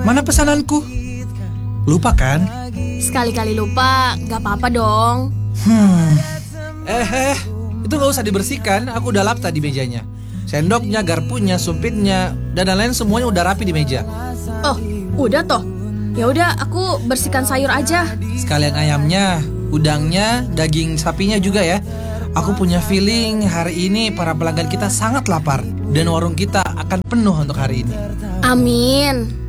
Mana pesananku? Lupa kan? Sekali-kali lupa, gak apa-apa dong. Itu gak usah dibersihkan. Aku udah lap tadi mejanya. Sendoknya, garpunya, sumpitnya, dan lain-lain semuanya udah rapi di meja. Oh, udah toh. Ya udah, aku bersihkan sayur aja. Sekalian ayamnya, udangnya, daging sapinya juga ya. Aku punya feeling hari ini para pelanggan kita sangat lapar dan warung kita akan penuh untuk hari ini. Amin.